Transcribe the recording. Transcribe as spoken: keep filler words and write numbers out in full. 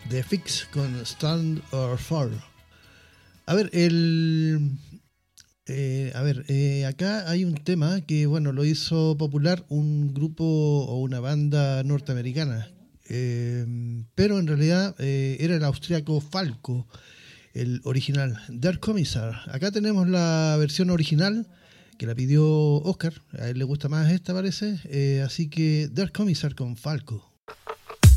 The Fix con Stand or Fall. A ver, el... Eh, a ver, eh, acá hay un tema que, bueno, lo hizo popular un grupo o una banda norteamericana, eh, pero en realidad eh, era el austriaco Falco, el original, Der Kommissar. Acá tenemos la versión original que la pidió Oscar, a él le gusta más esta parece, eh, así que Der Kommissar con Falco.